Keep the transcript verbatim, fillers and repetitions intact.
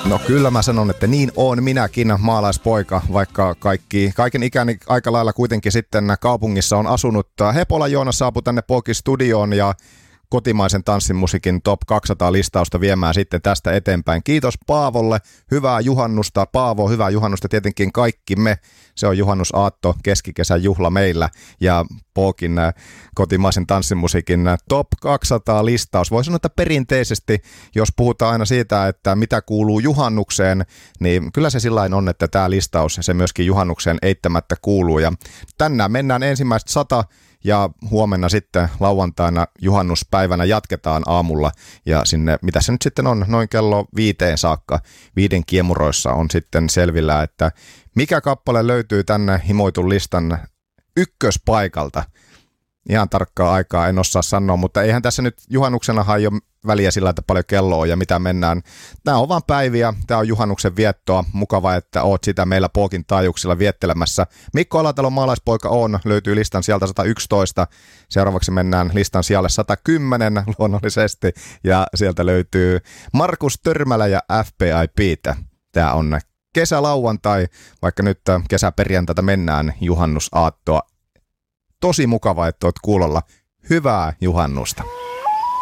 No kyllä mä sanon, että niin on minäkin maalaispoika, vaikka kaikki, kaiken ikäni aika lailla kuitenkin sitten kaupungissa on asunut. Hepola Joona saapui tänne Pokin studioon ja kotimaisen tanssimusiikin top kaksisataa-listausta viemään sitten tästä eteenpäin. Kiitos Paavolle, hyvää juhannusta. Paavo, hyvää juhannusta tietenkin kaikki me. Se on juhannusaatto, keskikesän juhla meillä ja Pokin kotimaisen tanssimusiikin top kaksisataa-listaus. Voi sanoa, että perinteisesti, jos puhutaan aina siitä, että mitä kuuluu juhannukseen, niin kyllä se sillain on, että tämä listaus, se myöskin juhannukseen eittämättä kuuluu. Ja tänään mennään ensimmäistä sata ja huomenna sitten lauantaina juhannuspäivänä jatketaan aamulla ja sinne, mitä se nyt sitten on, noin kello viiteen saakka, viiden kiemuroissa on sitten selvillä, että mikä kappale löytyy tänne himoitun listan ykköspaikalta. Ihan tarkkaa aikaa en osaa sanoa, mutta eihän tässä nyt juhannuksenahan ei ole väliä sillä, että paljon kello on ja mitä mennään. Tämä on vaan päiviä, tämä on juhannuksen viettoa. Mukava, että oot sitä meillä Pokin taajuuksilla viettelemassa. Mikko Alatalon maalaispoika on, löytyy listan sieltä sata yksitoista. Seuraavaksi mennään listan sijalle sata kymmenen luonnollisesti ja sieltä löytyy Markus Törmälä ja F B I P:tä. Tämä on kesälauantai, vaikka nyt kesäperjantaita mennään juhannusaattoa. Tosi mukava, että oot kuulolla. Hyvää juhannusta.